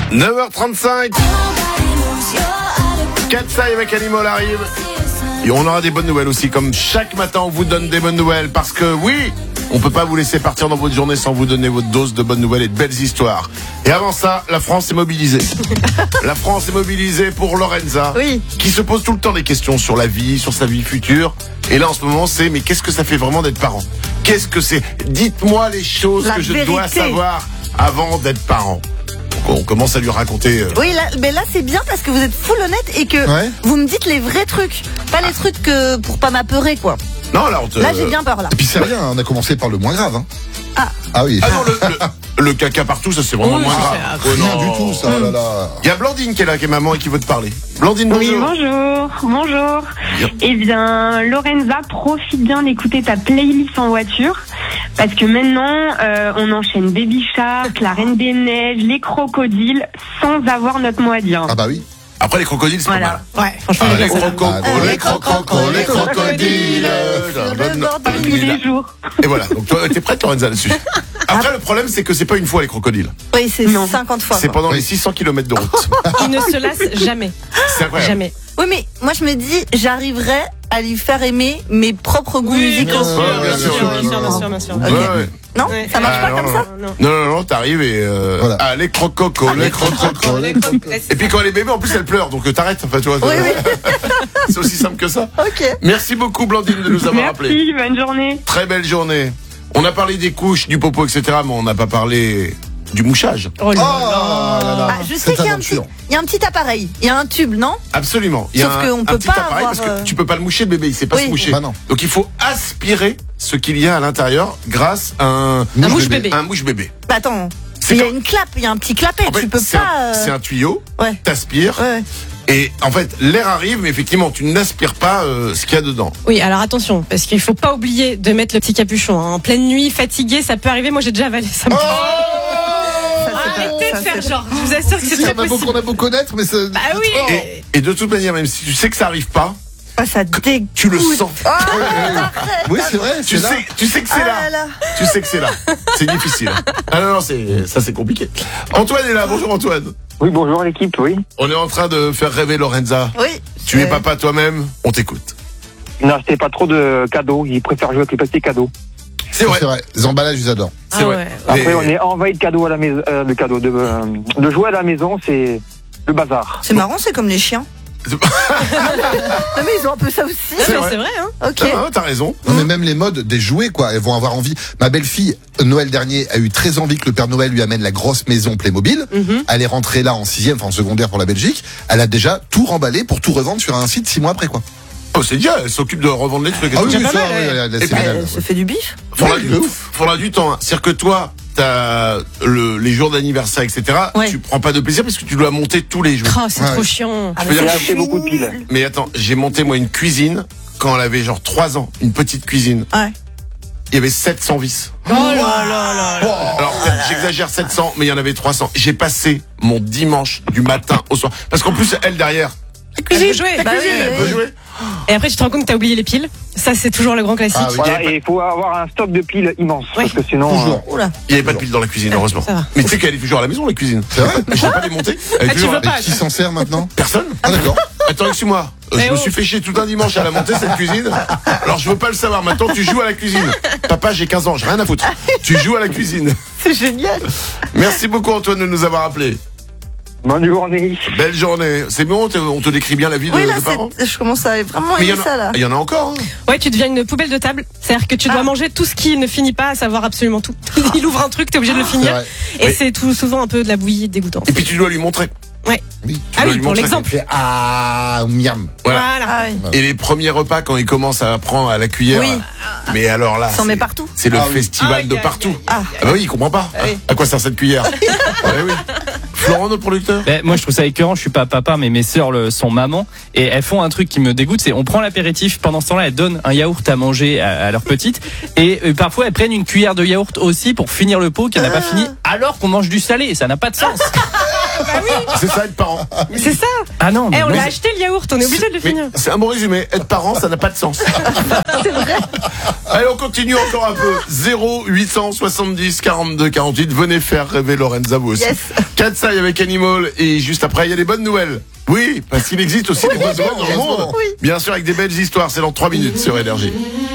9h35. Katsai avec Animal arrive. Et on aura des bonnes nouvelles aussi. Comme chaque matin, on vous donne des bonnes nouvelles. Parce que oui, on peut pas vous laisser partir dans votre journée sans vous donner votre dose de bonnes nouvelles et de belles histoires. Et avant ça, la France est mobilisée. La France est mobilisée pour Lorenza. Oui. Qui se pose tout le temps des questions sur la vie, sur sa vie future. Et là, en ce moment, c'est, mais qu'est-ce que ça fait vraiment d'être parent? Qu'est-ce que c'est? Dites-moi les choses que je dois savoir avant d'être parent. On commence à lui raconter. Oui, mais là c'est bien parce que vous êtes full honnête et que vous me dites les vrais trucs, pas les trucs que pour pas m'apeurer quoi. Non, là, j'ai bien peur là. Et puis c'est rien, on a commencé par le moins grave. Hein. Ah oui. Ah non, le caca partout, ça c'est vraiment moins grave. Rien du tout, ça. Oh là là. Il y a Blandine qui est là, qui est maman et qui veut te parler. Blandine, bonjour. Oui, bonjour. Eh bien, Lorenza, profite bien d'écouter ta playlist en voiture. Parce que maintenant, on enchaîne Baby Shark, La Reine des Neiges, les crocodiles, sans avoir notre mot à dire. Ah bah oui. Après les crocodiles, c'est pas mal. Ouais, franchement, les crocodiles. Tous les jours. Et voilà, donc toi, t'es prête, Lorenza, là-dessus. Après, le problème, c'est que c'est pas une fois les crocodiles. Oui, c'est 50 fois. C'est pendant les 600 km de route. Il ne se lasse jamais. C'est incroyable. Jamais. Oui, mais moi je me dis, j'arriverai à lui faire aimer mes propres goûts musicaux. Bien sûr. Okay. Ouais. Non, ça marche pas comme ça. Non, t'arrives et voilà. Ah, les crococos, les crococos. Et puis quand elle est bébé, en plus elle pleure, donc t'arrêtes. Enfin, tu vois. Oui. C'est aussi simple que ça. Ok. Merci beaucoup, Blandine, de nous avoir appelé. Merci, bonne journée. Très belle journée. On a parlé des couches, du popo, etc., mais on n'a pas parlé du mouchage. Oh là Ah, je sais qu'il y a un petit appareil, il y a un tube, non? Absolument. Il y a Sauf qu'on un peut petit pas appareil avoir, parce que tu peux pas le moucher, le bébé, il sait pas se moucher. Bah non. Donc il faut aspirer ce qu'il y a à l'intérieur grâce à un mouche-bébé. Un mouche-bébé. Bah attends, C'est il y a comme- une clappe, il y a un petit clapet, En fait, tu peux c'est pas. c'est un tuyau, Ouais. t'aspires, Ouais. et en fait l'air arrive, mais effectivement tu n'aspires pas ce qu'il y a dedans. Oui, alors attention, parce qu'il faut pas oublier de mettre le petit capuchon. En pleine nuit, fatigué, ça peut arriver. Moi, j'ai déjà avalé ça. Arrêtez de faire genre. Je vous assure que c'est très possible. On a beau connaître, mais c'est. Bah oui. Et de toute manière, même si tu sais que ça arrive pas, Ah, ça dégoûte. tu le sens. Oui, c'est vrai. Tu sais que c'est là. Tu sais que c'est là. C'est difficile. Ah non, c'est compliqué. Antoine est là. Bonjour Antoine. Oui, bonjour l'équipe, oui. On est en train de faire rêver Lorenza. Oui. Tu es papa toi-même, on t'écoute. N'achetez pas trop de cadeaux, ils préfèrent jouer avec les petits cadeaux. C'est vrai. Les emballages, ils adorent. C'est vrai. Ouais. Après, on est envahi de cadeaux à la maison, de jouer à la maison, c'est le bazar. C'est marrant, c'est comme les chiens. Non mais ils ont un peu ça aussi. C'est vrai. vrai, hein. Ok. Ah, t'as raison. Non, mais même les modes des jouets, quoi, elles vont avoir envie. Ma belle-fille, Noël dernier, a eu très envie que le Père Noël lui amène la grosse maison Playmobil. Elle est rentrée là en 6e, enfin en secondaire pour la Belgique. Elle a déjà tout remballé pour tout revendre sur un site 6 mois après, quoi. Oh, c'est déjà, elle s'occupe de revendre les trucs. Ah oui, déjà oui, pas ça, mal, oui, Et c'est puis, génial. Elle se fait du bif. Faudra du temps. Hein. C'est-à-dire que toi, t'as les jours d'anniversaire, etc. Ouais. Tu prends pas de plaisir parce que tu dois monter tous les jours. Oh, c'est trop chiant. Je veux dire J'ai que- acheté beaucoup de piles. Mais attends, j'ai monté moi une cuisine quand elle avait genre 3 ans, une petite cuisine. Ouais. Il y avait 700 vis. Oh là là. Alors peut-être j'exagère 700, mais il y en avait 300. J'ai passé mon dimanche du matin au soir. Parce qu'en plus, elle derrière, Elle veut jouer. Bah oui, elle veut jouer. Et après, tu te rends compte que t'as oublié les piles. Ça, c'est toujours le grand classique. Ah oui. Voilà, et il faut avoir un stock de piles immense, Oui. parce que sinon... Toujours. Oula. Il n'y avait pas de pile dans la cuisine, heureusement. Ça va. Mais tu sais qu'elle est toujours à la maison, la cuisine. C'est vrai? Je l'ai pas démontée. Elle est Ah, tu toujours veux là. pas? Et qui s'en sert maintenant? Personne. Ah, d'accord. Attends, excuse-moi. Je Eh me oh. suis fait chier tout un dimanche à la monter cette cuisine. Alors je veux pas le savoir. Maintenant tu joues à la cuisine. Papa, j'ai 15 ans, j'ai rien à foutre. Tu joues à la cuisine. C'est génial. Merci beaucoup Antoine de nous avoir appelé. Bonne journée. Belle journée. C'est bon, on te décrit bien la vie Oui, de là, parents. je commence à vraiment Mais il aimer ça, là. y en a encore. Hein. Ouais, tu deviens une poubelle de table. C'est-à-dire que tu dois manger tout ce qui ne finit pas, à savoir absolument tout. Il ouvre un truc, t'es obligé de le C'est finir. vrai. Et Oui. c'est tout souvent un peu de la bouillie dégoûtante. Et puis tu dois lui montrer. Ouais. Oui. Ah dois oui, lui pour montrer. l'exemple. Fait, ah, miam. Voilà. Ah oui. Et les premiers repas quand il commence à prendre à la cuillère. Oui. Mais alors là, S'en c'est- met partout. C'est le Ah oui. festival de partout. Ah. bah oui, il comprend pas. oui. À quoi sert cette cuillère? Oui. Florent, notre producteur. Ben, moi je trouve ça écœurant, je suis pas papa mais mes sœurs sont maman et elles font un truc qui me dégoûte, c'est on prend l'apéritif, pendant ce temps-là elles donnent un yaourt à manger à leur petite et parfois elles prennent une cuillère de yaourt aussi pour finir le pot qu'elle n'a pas fini alors qu'on mange du salé, ça n'a pas de sens. C'est ça, être parent. C'est ça. Ah non, mais On l'a acheté le yaourt, on est obligé de le finir. C'est un bon résumé. Être parent, ça n'a pas de sens. C'est vrai. Allez, on continue encore un peu. 0870 42 48. Venez faire rêver Lorenza, vous aussi. Yes. Katsai avec Animal. Et juste après, il y a les bonnes nouvelles. Oui, parce qu'il existe aussi des bonnes nouvelles dans le monde. Oui. Bien sûr, avec des belles histoires. C'est dans 3 minutes sur Énergie.